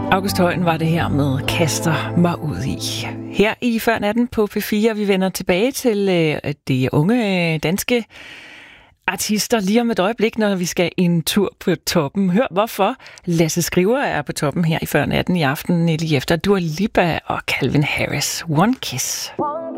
August Højen var det her med Kaster mig ud i. Her i Før Natten på P4, vi vender tilbage til de unge danske artister lige om et øjeblik, når vi skal en tur på toppen. Hør hvorfor Lasse Skriver er på toppen her i Før Natten i aften lige efter Dua Lipa og Calvin Harris. One Kiss.